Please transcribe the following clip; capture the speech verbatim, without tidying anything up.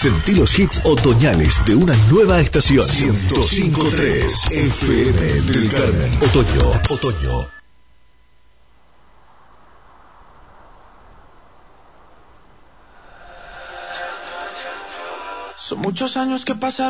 Sentí los hits otoñales de una nueva estación. ciento cinco punto tres F M del Carmen. Otoño, otoño. Son muchos años que pasaron.